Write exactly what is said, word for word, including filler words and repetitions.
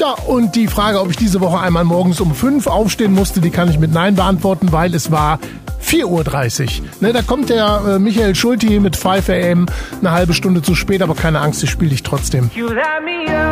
Tja, und die Frage, ob ich diese Woche einmal morgens um fünf aufstehen musste, die kann ich mit Nein beantworten, weil es war vier Uhr dreißig. Ne, da kommt der äh, Michael Schulti mit fünf a m eine halbe Stunde zu spät, aber keine Angst, ich spiele dich trotzdem.